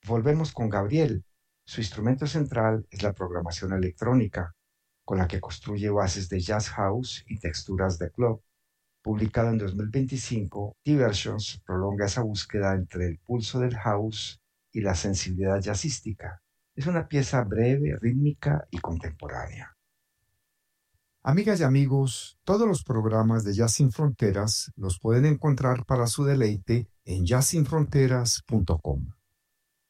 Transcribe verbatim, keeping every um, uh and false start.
Volvemos con Gabriel. Su instrumento central es la programación electrónica, con la que construye bases de jazz house y texturas de club. Publicado en dos mil veinticinco, Diversions prolonga esa búsqueda entre el pulso del house y la sensibilidad jazzística. Es una pieza breve, rítmica y contemporánea. Amigas y amigos, todos los programas de Jazz Sin Fronteras los pueden encontrar para su deleite en jazz sin fronteras punto com.